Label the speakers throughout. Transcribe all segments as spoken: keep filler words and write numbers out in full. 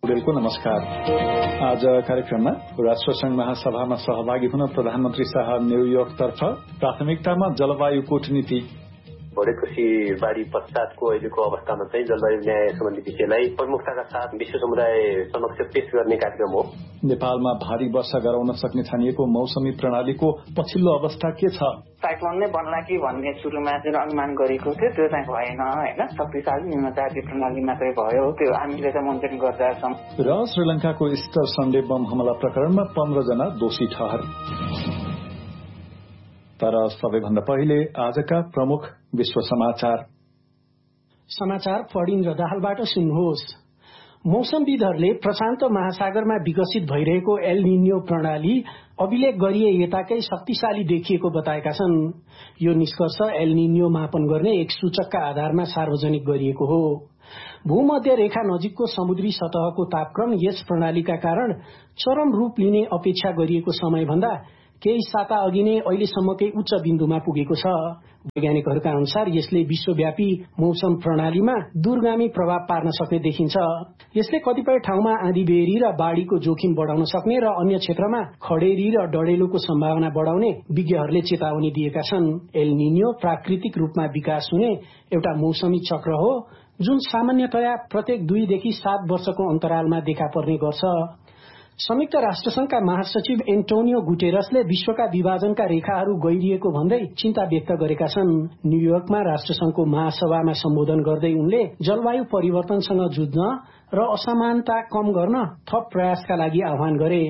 Speaker 1: पौडेलको नमस्कार। आज कार्यक्रममा राष्ट्रसंघ महासभामा सहभागी हुन प्रधानमन्त्री शाह न्यूयोर्कतर्फ, प्राथमिकतामा जलवायु कूटनीति।
Speaker 2: भोटे कृषि बाढी पश्चातको अहिलेको अवस्थामा चाहिँ जलवायु न्याय सम्बन्धी विषयलाई प्रमुखताका साथ विश्व समुदाय समक्ष पेश गर्ने कार्यक्रम हो।
Speaker 1: नेपालमा भारी वर्षा गराउन सक्ने छानिएको मौसमी प्रणालीको पछिल्लो अवस्था के छ?
Speaker 3: साइक्लोन नै बन्ला कि भन्ने सुरुमा चाहिँ अनुमान गरेको थियो, त्यो चाहिँ भएन हैन। शक्तिशाली न्यूनचार्जी प्रणाली मात्रै भयो, त्यो हामीले चाहिँ मोनिटरिङ गर्दै छौं।
Speaker 1: र श्रीलंकाको इस्टर सन्डे बम हमला प्रकरणमा पन्ध्र जना दोषी ठहर। तर सबैभन्दा पहिले आजका प्रमुख विश्व समाचार।
Speaker 4: समाचार फडिन्द्र दाहालबाट सुन्नुहोस्। मौसमविदहरूले प्रशान्त महासागरमा विकसित भइरहेको एल निन्यो प्रणाली अभिलेख गरिए यताकै शक्तिशाली देखिएको बताएका छन्। यो निष्कर्ष एल निन्यो मापन गर्ने एक सूचकका आधारमा सार्वजनिक गरिएको हो। भूमध्य रेखा नजिकको समुद्री सतहको तापक्रम यस प्रणालीका कारण चरम रूप लिने अपेक्षा गरिएको समयभन्दा केही साता अघि नै अहिलेसम्मकै उच्च बिन्दुमा पुगेको छ। वैज्ञानिकहरूका अनुसार यसले विश्वव्यापी मौसम प्रणालीमा दूरगामी प्रभाव पार्न सक्ने देखिन्छ। यसले कतिपय ठाउँमा आँधीबेहरी र बाढ़ीको जोखिम बढ़ाउन सक्ने र अन्य क्षेत्रमा खडेरी र डढेलोको सम्भावना बढ़ाउने विज्ञहरूले चेतावनी दिएका छन्। एल निन्यो प्राकृतिक रूपमा विकास हुने एउटा मौसमी चक्र हो जुन सामान्यतया प्रत्येक दुईदेखि सात वर्षको अन्तरालमा देखा पर्ने गर्छ। संयुक्त राष्ट्रसंघका महासचिव एन्टोनियो गुटेरसले विश्वका विभाजनका रेखाहरू गहिरिएको भन्दै चिन्ता व्यक्त गरेका छन्। न्यूयोर्कमा राष्ट्रसंघको महासभामा सम्बोधन गर्दै उनले जलवायु परिवर्तनसँग जुझ्न र असमानता कम गर्न थप प्रयासका लागि आह्वान गरे।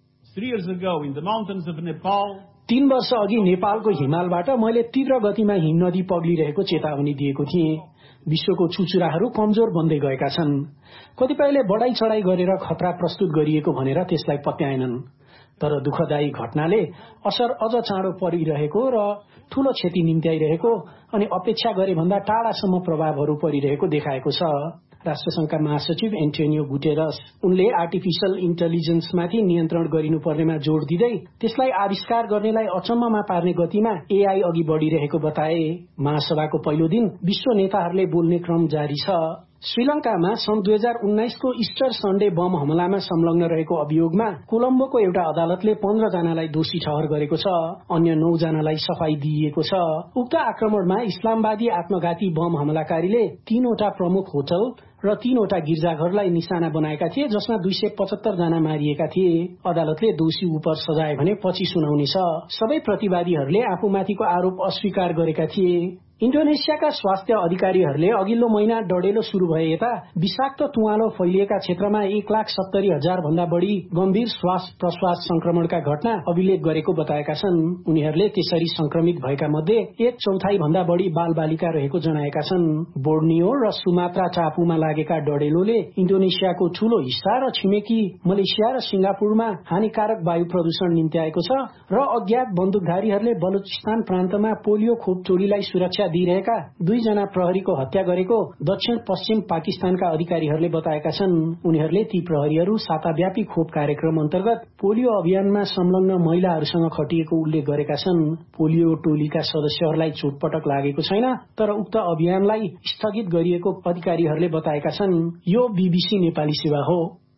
Speaker 4: तीन वर्ष अघि नेपालको हिमालबाट मैले तीव्र गतिमा हिमनदी पग्लिरहेको चेतावनी दिएको थिएँ। विश्वको छुचुराहरू कमजोर बन्दै गएका छन्। कतिपयले बढाई चढाई गरेर खतरा प्रस्तुत गरिएको भनेर त्यसलाई पत्याएनन्। तर दुःखदायी घटनाले असर अझ चाँडो परिरहेको र ठूलो क्षति निम्त्याइरहेको अनि अपेक्षा गरे भन्दा टाढासम्म प्रभावहरू परिरहेको देखाएको छ। राष्ट्रसंघका महासचिव एन्टोनियो गुटेरस उनले आर्टिफिशियल इन्टेलिजेन्समाथि नियन्त्रण गरिनुपर्नेमा जोड़ दिँदै त्यसलाई आविष्कार गर्नेलाई अचम्ममा पार्ने गतिमा एआई अघि बढ़िरहेको बताए। महासभाको पहिलो दिन विश्व नेताहरूले बोल्ने क्रम जारी छ। श्रीलंकामा सन् दुई हजार उन्नाइसको इस्टर सन्डे बम हमलामा संलग्न रहेको अभियोगमा कोलम्बोको एउटा अदालतले पन्ध्र जनालाई दोषी ठहर गरेको छ। अन्य नौ जनालाई सफाई दिइएको छ। उक्त आक्रमणमा इस्लामवादी आत्मघाती बम हमलाकारीले तीनवटा प्रमुख होटल र तीनवटा गिर्जाघरलाई निशाना बनाएका थिए, जसमा दुई सय पचहत्तर जना मारिएका थिए। अदालतले दोषी उप सजाय भने पछि सुनाउनेछ। सबै प्रतिवादीहरूले आफूमाथिको आरोप अस्वीकार गरेका थिए। इन्डोनेसियाका स्वास्थ्य अधिकारीहरूले अघिल्लो महिना डढेलो शुरू भए यता विषाक्त तुवालो फैलिएका क्षेत्रमा एक लाख सत्तरी हजार भन्दा बढ़ी गम्भीर श्वास प्रश्वास संक्रमणका घटना अभिलेख गरेको बताएका छन्। उनीहरूले त्यसरी संक्रमित भएका मध्ये एक चौथाई भन्दा बढ़ी बाल बालिका रहेको जनाएका छन्। बोर्नियो र सुमात्रा टापुमा लागेका डढेलोले इन्डोनेसियाको ठूलो हिस्सा र छिमेकी मलेसिया र सिंगापुरमा हानिकारक वायु प्रदूषण निम्त्याएको छ र अज्ञात बन्दुकधारीहरूले बलुचिस्तान प्रान्तमा पोलियो खोप टोलीलाई सुरक्षा दिइरहेका दुईजना प्रहरीको हत्या गरेको दक्षिण पश्चिम पाकिस्तानका अधिकारीहरूले बताएका छन्। उनीहरूले ती प्रहरीहरू साताव्यापी खोप कार्यक्रम अन्तर्गत पोलियो अभियानमा संलग्न महिलाहरूसँग खटिएको उल्लेख गरेका छन्। पोलियो टोलीका सदस्यहरूलाई चोटपटक लागेको छैन, तर उक्त अभियानलाई स्थगित गरिएको अधिकारीहरूले बताएका छन्। यो बीबीसी नेपाली सेवा हो।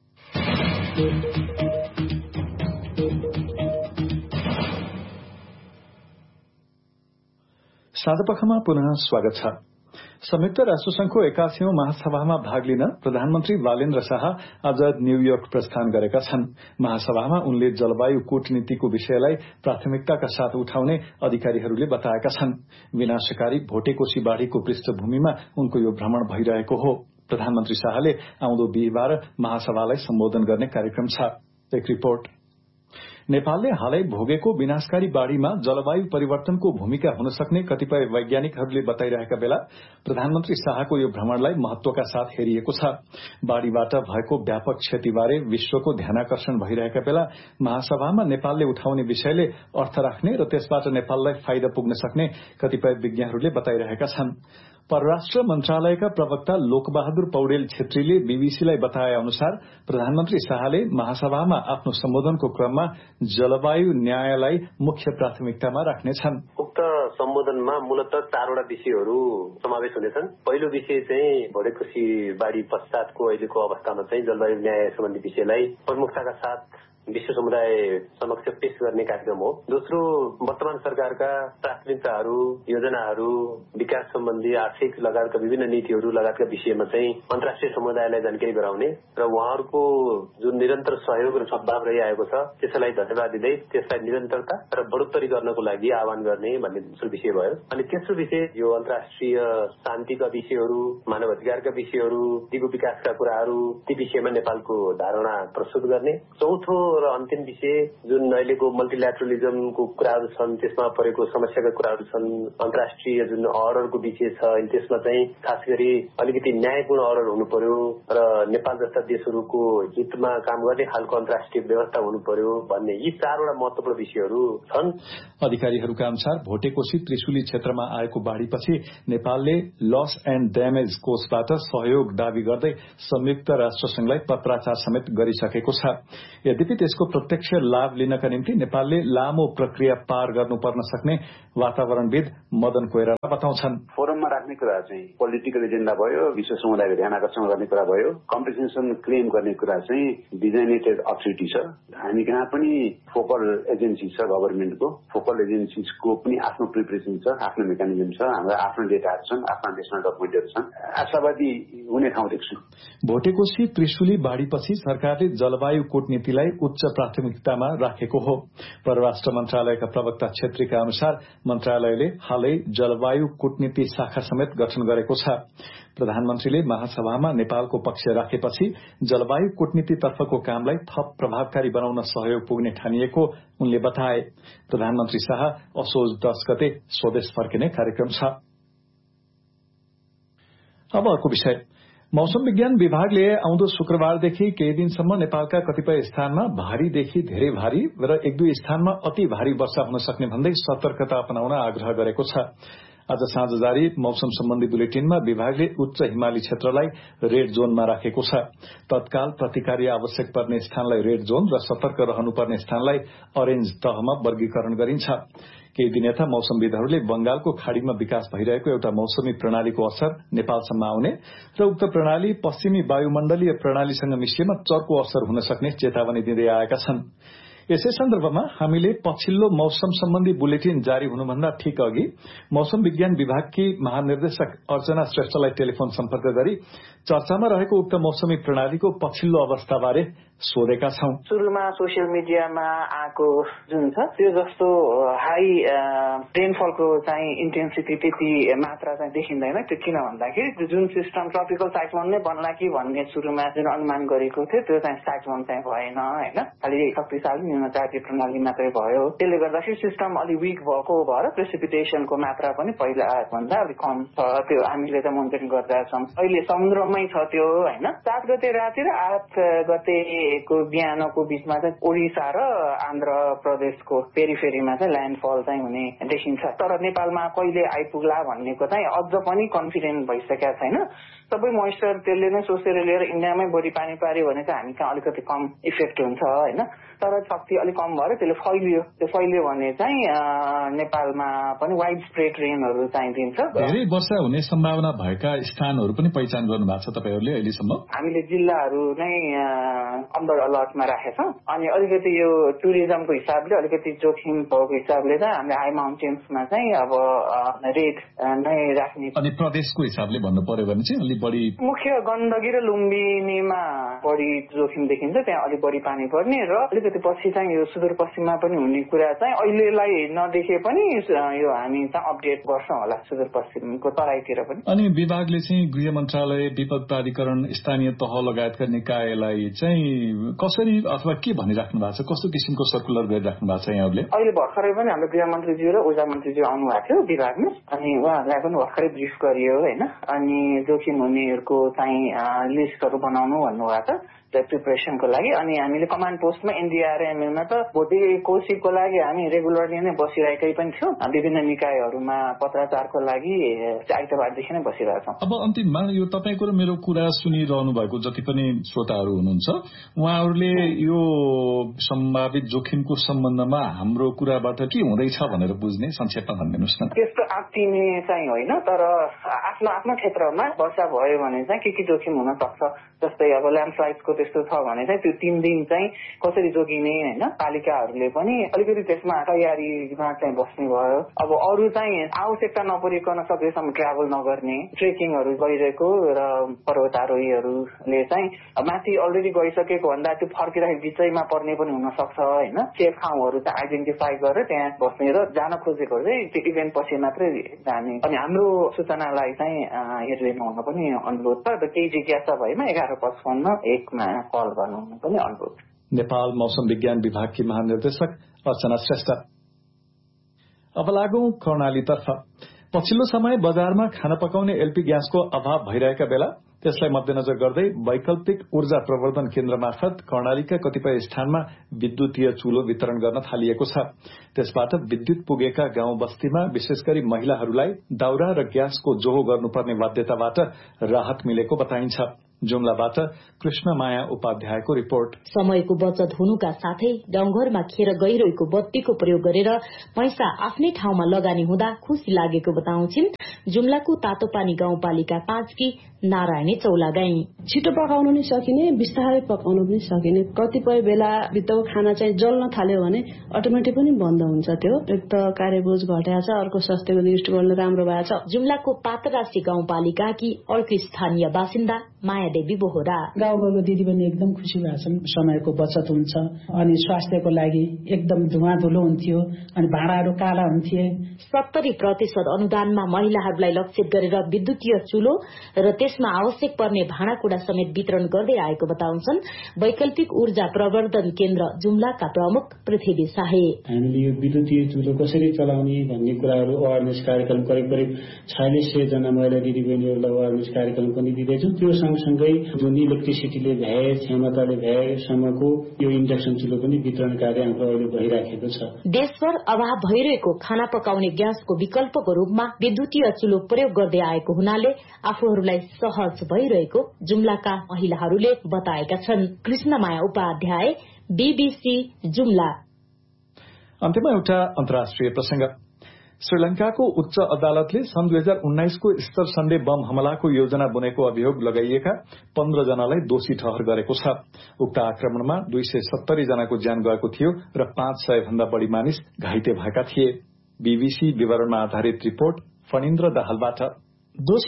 Speaker 1: साँझपखमा पुनः स्वागत छ। संयुक्त राष्ट्रसंघको एकासीौं महासभामा भाग लिन प्रधानमन्त्री बालेन्द्र शाह आज न्यूयोर्क प्रस्थान गरेका छन्। महासभामा उनले जलवायु कूटनीतिको विषयलाई प्राथमिकताका साथ उठाउने अधिकारीहरूले बताएका छन्। विनाशकारी भोटेकोशी बाढ़ीको पृष्ठभूमिमा उनको यो भ्रमण भइरहेको हो। प्रधानमन्त्री शाहले आउँदो बिहीबार महासभालाई सम्बोधन गर्ने कार्यक्रम छ। एक रिपोर्ट। नेपालले हालै भोगेको विनाशकारी बाढ़ीमा जलवायु परिवर्तनको भूमिका हुन सक्ने कतिपय वैज्ञानिकहरूले बताइरहेका बेला प्रधानमन्त्री शाहको यो भ्रमणलाई महत्वका साथ हेरिएको छ। बाढ़ीबाट भएको व्यापक क्षतिबारे विश्वको ध्यानाकर्षण भइरहेका बेला महासभामा नेपालले उठाउने विषयले अर्थ राख्ने र त्यसबाट नेपाललाई फाइदा पुग्न सक्ने कतिपय विज्ञहरूले बताइरहेका छन्। परराष्ट्र मन्त्रालयका प्रवक्ता लोकबहादुर पौडेल छेत्रीले बीबीसीलाई बताए अनुसार प्रधानमन्त्री शाहले महासभामा आफ्नो सम्बोधनको क्रममा जलवायु न्यायलाई मुख्य प्राथमिकतामा राख्नेछन्।
Speaker 2: उक्त सम्बोधनमा मूलत चारवटा विषयहरू समावेश हुनेछन्। पहिलो विषय चाहिँ भोटेकोशी बाढी पश्चातको अहिलेको अवस्थामा चाहिँ जलवायु न्याय सम्बन्धी विषयलाई प्रमुखताका साथ विश्व समुदाय समक्ष पेश गर्ने कार्यक्रम हो। दोस्रो, वर्तमान सरकारका प्राथमिकताहरू, योजनाहरू, विकास सम्बन्धी आर्थिक लगायतका विभिन्न नीतिहरू लगायतका विषयमा चाहिँ अन्तर्राष्ट्रिय समुदायलाई जानकारी गराउने र उहाँहरूको जुन निरन्तर सहयोग र सद्भाव रहिआएको छ त्यसलाई धन्यवाद दिँदै त्यसलाई निरन्तरता र बढोत्तरी गर्नको लागि आह्वान गर्ने भन्ने दोस्रो विषय भयो। अनि तेस्रो विषय यो अन्तर्राष्ट्रिय शान्तिका विषयहरू, मानव अधिकारका विषयहरू, दिगो विकासका कुराहरू, ती विषयमा नेपालको धारणा प्रस्तुत गर्ने। चौथो र अन्तिम विषय जुन अहिलेको मल्टिल्याटरलिजमको कुराहरू छन् त्यसमा परेको समस्याका कुराहरू छन्, अन्तर्राष्ट्रिय जुन अर्डरको विषय छ अनि त्यसमा चाहिँ खास गरी अलिकति न्यायपूर्ण अर्डर हुनु पर्यो र नेपाल जस्ता देशहरूको हितमा काम गर्ने खालको अन्तर्राष्ट्रिय व्यवस्था हुनु पर्यो भन्ने यी चारवटा महत्त्वपूर्ण विषयहरू छन्।
Speaker 1: अधिकारीहरूका अनुसार भोटेकोशी त्रिशुली क्षेत्रमा आएको बाढ़ीपछि नेपालले लस एण्ड ड्यामेज कोषबाट सहयोग दावी गर्दै संयुक्त राष्ट्रसंघलाई पत्राचार समेत गरिसकेको छ। यद्यपि त्यसको प्रत्यक्ष लाभ लिनका निम्ति नेपालले लामो प्रक्रिया पार गर्नुपर्न सक्ने वातावरणविद मदन कोइराला बताउँछन्।
Speaker 5: फोरममा राख्ने कुरा चाहिँ पोलिटिकल एजेन्डा भयो, विश्व समुदायको ध्यान आकर्षण गर्ने कुरा भयो, कम्पेन्सेसन क्लेम गर्ने कुरा चाहिँ डिजाइनेटेड अथोरिटी छ। हामी कहाँ पनि फोकल एजेन्सी छ, गभर्मेन्टको फोकल एजेन्सीको पनि आफ्नो प्रिपरेसन छ, आफ्नो मेकानिजम छ, हाम्रो आफ्नो डेटाहरू छन्, आफ्ना नेसनल डकुमेन्टहरू छन्। आशावादी हुने ठाउँ देख्छु।
Speaker 1: भोटेकोशी त्रिशुली बाढ़ीपछि सरकारले जलवायु कूटनीतिलाई उच्च प्राथमिकतामा राखेको हो। परराष्ट्र मन्त्रालयका प्रवक्ता छेत्रीका अनुसार मन्त्रालयले हालै जलवायु कूटनीति शाखा समेत गठन गरेको छ। प्रधानमन्त्रीले महासभामा नेपालको पक्ष राखेपछि जलवायु कूटनीतितर्फको कामलाई थप प्रभावकारी बनाउन सहयोग पुग्ने ठानिएको उनले बताए। प्रधानमन्त्री शाह असोज दस गते स्वदेश फर्किने कार्यक्रम छ। अब अर्को विषय, मौसम विज्ञान विभागले आउँदो शुक्रबारदेखि केही दिनसम्म नेपालका कतिपय स्थानमा भारीदेखि धेरै भारी र एक दुई स्थानमा अति भारी वर्षा हुन सक्ने भन्दै सतर्कता अपनाउन आग्रह गरेको छ। आज साँझ जारी मौसम सम्बन्धी बुलेटिनमा विभागले उच्च हिमाली क्षेत्रलाई रेड जोनमा राखेको छ। तत्काल प्रतिकार आवश्यक पर्ने स्थानलाई रेड जोन र सतर्क रहनुपर्ने स्थानलाई अरेन्ज तहमा वर्गीकरण गरिन्छ। केही दिन यता मौसमविदहरूले बंगालको खाड़ीमा विकास भइरहेको एउटा मौसमी प्रणालीको असर नेपालसम्म आउने र उक्त प्रणाली पश्चिमी वायुमण्डलीय प्रणालीसँग मिसिएमा चर्को असर हुन सक्ने चेतावनी दिँदै आएका छन्। यसै सन्दर्भमा हामीले पछिल्लो मौसम सम्बन्धी बुलेटिन जारी हुनुभन्दा ठिक अघि मौसम विज्ञान विभागकी महानिर्देशक अर्चना श्रेष्ठलाई टेलिफोन सम्पर्क गरी चर्चामा रहेको उक्त मौसमी प्रणालीको पछिल्लो अवस्थाबारे सोधेका छौं।
Speaker 3: सुरुमा सोसियल मिडियामा आएको जुन छ त्यो जस्तो हाई रेनफलको चाहिँ इन्टेन्सिटी त्यति मात्रा चाहिँ देखिँदैन। त्यो किन भन्दाखेरि जुन सिस्टम ट्रपिकल साइक्लोन नै बन्ला कि भन्ने सुरुमा जुन अनुमान गरेको थियो त्यो चाहिँ साइक्लोन चाहिँ भएन होइन, खालि शक्तिशाली न्यूनचार्जी प्रणाली मात्रै भयो। त्यसले गर्दाखेरि सिस्टम अलिक विक भएको भएर प्रेसिपिटेसनको मात्रा पनि पहिला भन्दा अलिक कम छ। त्यो हामीले त मोनिटरिङ गरिरहेका छौँ। अहिले समुद्रमै छ त्यो होइन। सात गते राति र आठ गतेको बिहानको बिचमा चाहिँ ओडिसा र आन्ध्र प्रदेशको पेरिफेरीमा चाहिँ ल्यान्डफल चाहिँ हुने देखिन्छ। तर नेपालमा कहिले आइपुग्ला भन्नेको चाहिँ अझ पनि कन्फिडेन्ट भइसकेका छैन। सबै मोइस्चर त्यसले नै सोचेर लिएर इन्डियामै बढी पानी पार्यो भने चाहिँ हामी कहाँ अलिकति कम इफेक्ट हुन्छ होइन। तर शक्ति अलिक कम भएर त्यसले फैलियो। त्यो फैलियो भने चाहिँ नेपालमा पनि वाइड स्प्रेड रेनहरू चाहिँ दिन्छ।
Speaker 1: धेरै वर्षा हुने सम्भावना भएका स्थानहरू पनि पहिचान गर्नु भएको छ तपाईँहरूले अहिलेसम्म?
Speaker 3: हामीले जिल्लाहरू नै अम्बर अलर्टमा राखेका छौँ। अनि अलिकति यो टुरिज्मको हिसाबले अलिकति जोखिम भएको हिसाबले चाहिँ हामीले हाई माउन्टेन्समा चाहिँ अब रेड नै राख्ने।
Speaker 1: अनि प्रदेशको हिसाबले भन्नु पर्यो भने चाहिँ अलिक बढी
Speaker 3: मुख्य गण्डकी र लुम्बिनीमा बढी जोखिम देखिन्छ। त्यहाँ अलिक बढी पानी पर्ने र अलिकति पछि चाहिँ यो सुदूरपश्चिममा पनि हुने कुरा चाहिँ अहिलेलाई नदेखे पनि यो हामी चाहिँ अपडेट गर्छौँ होला सुदूरपश्चिमको तराईतिर पनि।
Speaker 1: अनि विभागले चाहिँ गृह मन्त्रालय, विपद प्राधिकरण, स्थानीय तह लगायतका निकायलाई चाहिँ कसरी अथवा के भनिराख्नु भएको छ, कस्तो किसिमको सर्कुलर गरिराख्नु भएको छ यहाँहरूले?
Speaker 3: अहिले भर्खरै पनि हाम्रो गृह मन्त्रीज्यू र ऊर्जा मन्त्रीज्यू आउनु भएको थियो विभागमा। अनि उहाँहरूलाई पनि भर्खरै ब्रिफ गरियो होइन। अनि जोखिम हुनेहरूको चाहिँ लिस्टहरू बनाउनु भन्नुभएको छ प्रिपरेसनको लागि। अनि हामीले कमान्ड पोस्टमा एनडीआरएम टाइममा त भोटे कोशीको लागि हामी रेगुलरली नै बसिरहेकै पनि थियौँ। विभिन्न निकायहरूमा पत्राचारको लागि आइतबारदेखि नै बसिरहेछौँ।
Speaker 1: अब अन्तिममा यो तपाईँको र मेरो कुरा सुनिरहनु भएको जति पनि श्रोताहरू हुनुहुन्छ, उहाँहरूले यो सम्भावित जोखिमको सम्बन्धमा हाम्रो कुराबाट के हुँदैछ भनेर बुझ्ने संक्षेपमा भनिदिनुहोस् न।
Speaker 3: त्यस्तो आत्तिने चाहिँ होइन, तर आफ्नो आफ्नो क्षेत्रमा वर्षा भयो भने चाहिँ के के जोखिम हुन सक्छ, जस्तै अब ल्यान्डस्लाइडको त्यस्तो छ भने चाहिँ त्यो तीन दिन चाहिँ कसरी जोगिने होइन, पालिकाहरूले पनि अलिकति त्यसमा तयारीमा चाहिँ बस्ने भयो। अब अरू चाहिँ आवश्यकता नपरिकन सकेसम्म ट्राभल नगर्ने, ट्रेकिङहरू गरिरहेको र पर्वतारोहीहरूले चाहिँ माथि अलरेडी गइसकेको भन्दा त्यो फर्किरहेको बिचैमा पर्ने पनि हुन सक्छ होइन। सेफ ठाउँहरू चाहिँ आइडेन्टिफाई गरेर त्यहाँ बस्ने र जान खोजेको चाहिँ त्यो इभेन्ट पछि मात्रै जाने। अनि हाम्रो सूचनालाई चाहिँ हेरिदिनु हुन पनि अनुरोध छ। र केही जिज्ञासा भएमा एघार पचपन्न एकमा कल गर्नु पनि अनुरोध।
Speaker 1: नेपाल मौसम विज्ञान विभागकी महानिर्देशक अर्चना श्रेष्ठ। अब लागौं कर्णालीतर्फ। पछिल्लो समय बजारमा खाना पकाउने एलपी ग्यासको अभाव भइरहेका बेला त्यसलाई मध्यनजर गर्दै वैकल्पिक ऊर्जा प्रवर्धन केन्द्र मार्फत कर्णालीका कतिपय स्थानमा विद्युतीय चूलो वितरण गर्न थालिएको छ। त्यसबाट विद्युत पुगेका गाउँ बस्तीमा विशेष गरी महिलाहरूलाई दाउरा र ग्यासको जोहो गर्नुपर्ने बाध्यताबाट राहत मिलेको बताइन्छ। जुम्लाबाट कृष्णमाया उपाध्यायको रिपोर्ट।
Speaker 6: समयको बचत हुनुका साथै गाउँघरमा खेर गइरहेको बत्तीको प्रयोग गरेर पैसा आफ्नै ठाउँमा लगानी हुँदा खुशी लागेको बताउँछिन् जुम्लाको तातोपानी गाउँपालिका पाँचकी नारायणी चौलागाई।
Speaker 7: छिटो पकाउनु नि सकिने, बिस्तारै पकाउनु पनि सकिने। कतिपय बेला बित्ताको खाना चाहिँ जल्न थाल्यो भने अटोमेटिक पनि बन्द हुन्छ। त्यो एक त कार्यबोझ घटेको छ, अर्को स्वास्थ्यको दृष्टिकोणले राम्रो भएको छ।
Speaker 6: जुम्लाको पातरासी गाउँपालिकाकी अर्को स्थानीय बासिन्दा मायादेवी बोहरा।
Speaker 8: गाउँघरको दिदीबहिनी एकदम खुसी भएछन्। समयको बचत हुन्छ अनि स्वास्थ्यको लागि एकदम धुवा धुलो हुन्थ्यो अनि भाँडाहरू काला हुन्थे।
Speaker 6: सत्तरी प्रतिशत अनुदानमा महिलाहरूलाई लक्षित गरेर विद्युतीय चुलो र त्यसमा आवश्यक पर्ने भाँडाकुँडा समेत वितरण गर्दै आएको बताउँछन् वैकल्पिक ऊर्जा प्रवर्धन केन्द्र जुम्लाका प्रमुख पृथ्वी शाहे।
Speaker 9: हामीले यो विद्युतीय चुलो कसरी चलाउने भन्ने कुराहरू अवेरनेस कार्यक्रम करिब करिब छयालिस सय जना महिला दिदीबहिनीहरूलाई अवेरनेस कार्यक्रम पनि दिँदैछौँ। त्यो सँगसँगै जुन इलेक्ट्रिसिटीले भ्याए क्षमताले भ्याएसम्मको यो इन्डक्सन चुलो पनि वितरण कार्य हाम्रो अहिले भइराखेको छ।
Speaker 6: देशभर अभाव भइरहेको खाना पकाउने ग्यासको विकल्पको रूपमा विद्युतीय चुलो प्रयोग गर्दै आएको हुनाले आफूहरूलाई सहज भइरहेको जुम्लाका महिलाहरूले बताएका छन्। कृष्णमाया उपाध्याय, बीबीसी जुम्ला।
Speaker 1: अन्त्यमा एउटा अन्तर्राष्ट्रिय प्रसंग। श्रीलंकाको उच्च अदालतले सन् दुई हजार उन्नाइसको स्तर सन्डे बम हमलाको योजना बनेको अभियोग लगाइएका पन्ध्र जनालाई दोषी ठहर गरेको छ। उक्त आक्रमणमा दुई सय सत्तरी जनाको ज्यान गएको थियो र पाँच सय भन्दा बढ़ी मानिस घाइते भएका थिए। बीबीसी विवरणमा आधारित रिपोर्ट फणिन्द्र दाहालबाट।